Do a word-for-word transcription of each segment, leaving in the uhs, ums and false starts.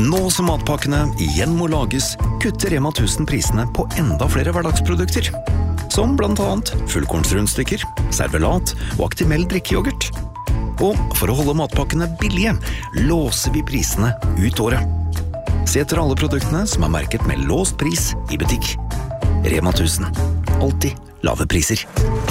Nå som matpakkene igjen må lages, kutter Rema tusen prisene på enda flere hverdagsprodukter. Som blant annet fullkornsrundstykker, servelat og Actimel drikkejoghurt. Og for å holde matpakkene billige, låser vi prisene ut året. Se etter alle produktene som er merket med låst pris i butikk. Rema tusen. Alltid lave priser.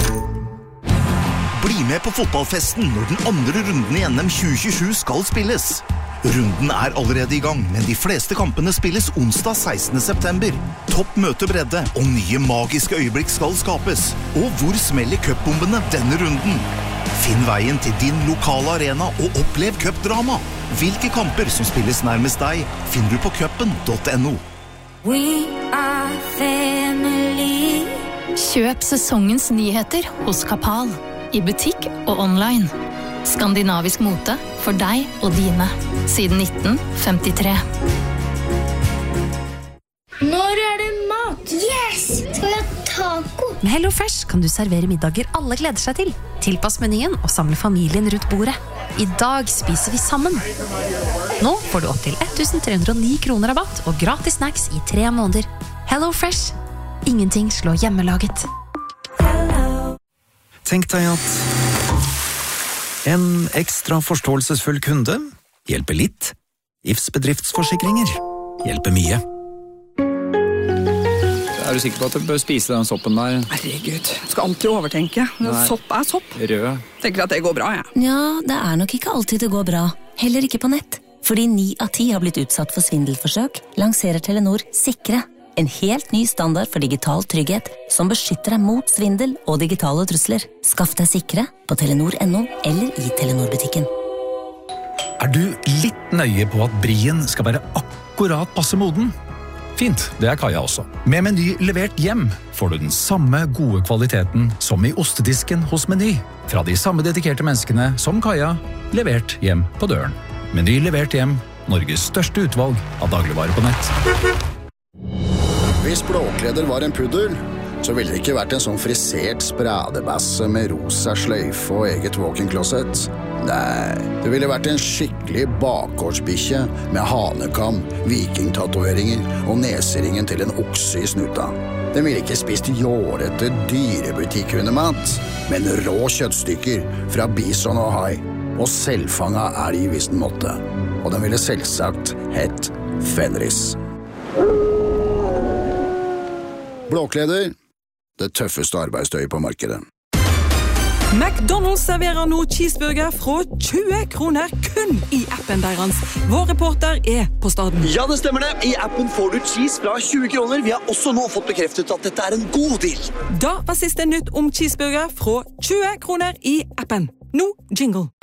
Bli med på fotballfesten når den andre runden i N M tjue tjuesju skal spilles. Runden er allerede i gang, men de fleste kampene spilles onsdag sekstende september. Topp møtebredde og nye magiske øyeblikk skal skapes. Og hvor smeller cupbombene denne runden? Finn veien til din lokale arena og opplev cupdrama. Hvilke kamper som spilles nærmest deg, finner du på cupen punktum no. We are family. Kjøp sesongens nyheter hos Kapal. I butikk og online. Skandinavisk mote for deg og dine. Siden nitten femtitre. Når er det mat? Yes! Skal vi ha taco? Med HelloFresh kan du servere middager alle gleder seg til. Tilpass menyen og samle familien rundt bordet. I dag spiser vi sammen. Nå får du opp til elleve hundre og ni kroner rabatt og gratis snacks i tre måneder. HelloFresh. Ingenting slår hjemmelaget. Tenk deg at en ekstra forståelsesfull kunde hjelper litt. I F S bedriftsforsikringer hjelper mye. Er du sikker på at du bør spise den soppen der? Herregud, skal alltid overtenke. Sopp er sopp. Rød. Tenker at det går bra, ja. Ja, det er nok ikke alltid det går bra. Heller ikke på nett. Fordi ni av ti har blitt utsatt for svindelforsøk, lanserer Telenor Sikre. En helt ny standard for digital trygghet som beskytter deg mot svindel og digitale trusler. Skaff deg Sikre på telenor punktum no eller i Telenor-butikken. Er du litt nøye på at brien skal være akkurat passe moden? Fint, det er Kaja også. Med Meny levert hjem får du den samme gode kvaliteten som i ostedisken hos Meny. Fra de samme dedikerte menneskene som Kaja, levert hjem på døren. Meny levert hjem, Norges største utvalg av dagligvarer på nett. Hvis Blåkleder var en puddel, så ville det ikke vært en sånn frisert spradebasse med rosa sløyfe og eget walk-in-closet. Nei, det ville vært en skikkelig bakgårdsbikkje med hanekam, vikingtatoveringer og neseringen til en okse i snuta. Den ville ikke spist jålete dyrebutikkhundemat, men rå kjøttstykker fra bison og hai, og selvfanga elg hvis den måtte. Og den ville selvsagt hett Fenris. Blåkleder, det tøffeste arbeidsstøyet på markedet. McDonald's serverer nå cheeseburger fra tjue kroner kun i appen deres. Vår reporter er på staden. Ja, det stemmer det. I appen får du cheese fra tjue kroner. Vi har også nå fått bekreftet at dette er en god deal. Da var siste nytt om cheeseburger fra tjue kroner i appen. Nå jingle.